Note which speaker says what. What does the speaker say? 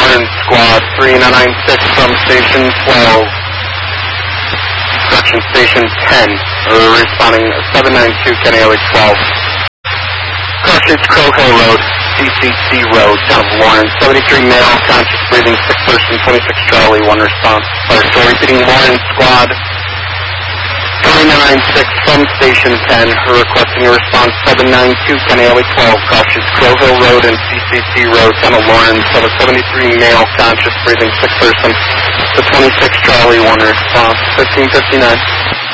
Speaker 1: Lawrence Squad 3996 from Station 12. Correction, Station 10. Responding 792 Kenny Highway 12. Corrections, Crow Hill Road, CCC Road, town of Lawrence. 73 male, conscious breathing, sick person, 26 Charlie, 1 response. Fire story, repeating Lawrence Squad 3996 from Station 10, requesting a response 792 Kenny Highway 12, cautious Crow Hill Road and CCC Road, town of Lawrence. Have a 73 male, conscious breathing, sick person, the 26 Charlie, 1 response, 1559.